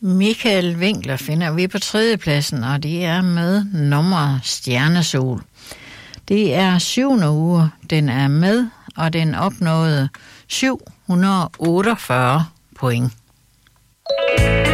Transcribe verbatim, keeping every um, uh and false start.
Michael Winkler finder vi på tredjepladsen, og det er med nummeret Stjernesol. Det er syvende uge, den er med, og den opnåede syv hundrede otteogfyrre point.